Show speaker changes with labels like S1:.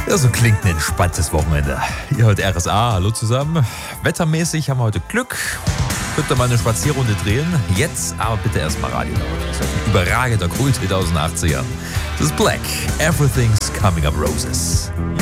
S1: Ja, so klingt ein entspanntes Wochenende. Ihr hört RSA, hallo zusammen. Wettermäßig haben wir heute Glück. Könnt ihr mal eine Spazierrunde drehen. Jetzt aber bitte erstmal Radio laut. Das ist ein überragender Kult aus den 80ern. Das ist Black. Everything's Coming Up Roses.